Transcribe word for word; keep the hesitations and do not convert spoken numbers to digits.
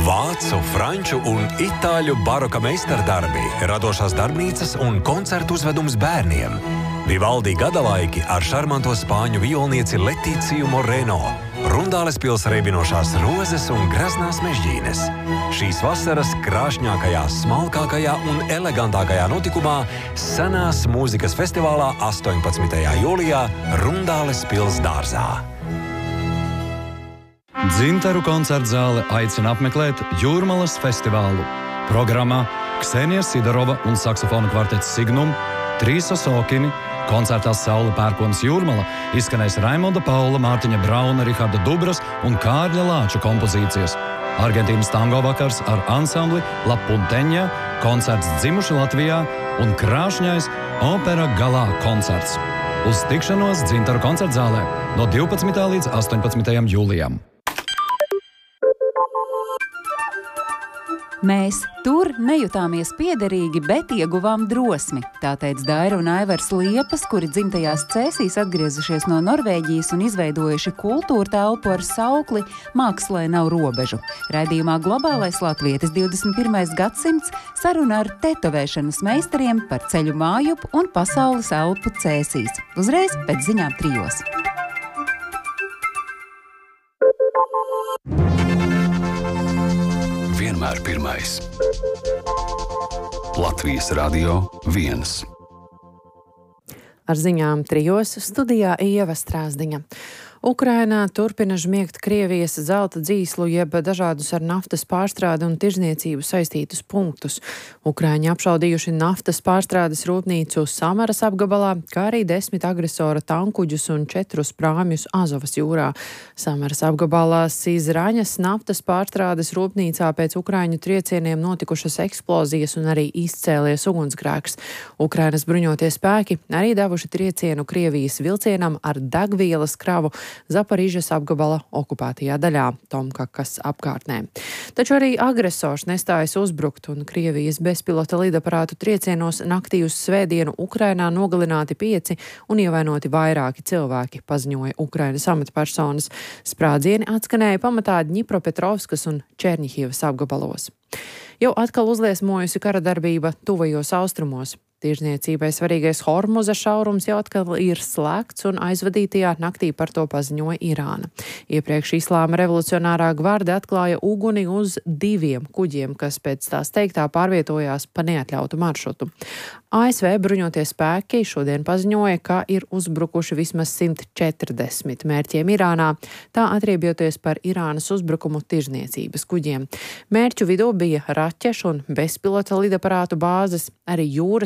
Vācu, franču un itāļu baroka meistardarbi, radošās darbnīcas un koncertu uzvedums bērniem. Vivaldi gadalaiki ar šarmanto spāņu violnieci Letīciju Moreno, Rundāles pils reibinošās rozes un graznās mežģīnes. Šīs vasaras krāšņākajā, smalkākajā un elegantākajā notikumā Senās mūzikas festivālā astoņpadsmitajā jūlijā Rundāles pils dārzā. Dzintaru koncertzāle aicina apmeklēt Jūrmalas festivālu. Programmā Ksenija Sidorova un saksofonu kvartets Signum, trīs Osokini, koncertā Saule Pērkonas Jūrmala izskanēs Raimonda Paula, Mārtiņa Brauna, Riharda Dubras un Kārļa Lāča kompozīcijas. Argentīnas tango vakars ar ansambli La Punteņa, koncerts Dzimuši Latvijā un krāšņais opera galā koncerts. Uz tikšanos Dzintaru koncertzālē no divpadsmitā līdz astoņpadsmitajam jūlijam. Mēs tur nejutāmies piederīgi, bet ieguvām drosmi. Tā teica Daira un Aivars Liepas, kuri dzimtajās Cēsīs atgriezušies no Norvēģijas un izveidojuši kultūra telpu ar saukli Mākslai nav robežu. Raidījumā Globālais latvietis divdesmit pirmais gadsimts saruna ar tetovēšanas meistariem par ceļu mājupu un pasaules elpu Cēsīs. Uzreiz pēc ziņām trijos. Vienmēr pirmais. Latvijas radio viens. Ar ziņām trijos studijā Ieva Strāzdiņa. Ukrainā turpina žmiegt Krievijas zelta dzīslu jeb dažādus ar naftas pārstrādi un tirzniecību saistītus punktus. Ukraiņi apšaudījuši naftas pārstrādes rūpnīcu Samaras apgabalā, kā arī desmit agresora tankuģus un četrus prāmjus Azovas jūrā. Samaras apgabalā Sīzraņas naftas pārstrādes rūpnīcā pēc Ukraiņu triecieniem notikušas eksplozijas un arī izcēlies ugunsgrēks. Ukrainas bruņotie spēki arī devuši triecienu Krievijas vilcienam ar degvielas kravu Zaporižas apgabala okupētajā daļā, Tomkakas apkārtnē. Taču arī agresors nestājas uzbrukt, un Krievijas bezpilota lidaparātu triecienos naktī uz svētdienu Ukrainā nogalināti pieci un ievainoti vairāki cilvēki, paziņoja Ukrainas amatpersonas. Sprādzieni atskanēja pamatā Dņipropetrovskas un Černihivas apgabalos. Jau atkal uzliesmojusi kara darbība tuvajos austrumos. Tirzniecībai svarīgais Hormuza šaurums jau atkal ir slēgts un aizvadītajā naktī par to paziņoja Irāna. Iepriekš Islāma revolucionārā gvarde atklāja uguni uz diviem kuģiem, kas pēc tās teiktā pārvietojās pa neatļautu maršrutu. A S V bruņotie spēki šodien paziņoja, ka ir uzbrukuši vismaz simt četrdesmit mērķiem Irānā, tā atriebjoties par Irānas uzbrukumu tirzniecības kuģiem. Mērķu vidū bija raķešu un bezpilota lidaparātu bāzes, arī jūras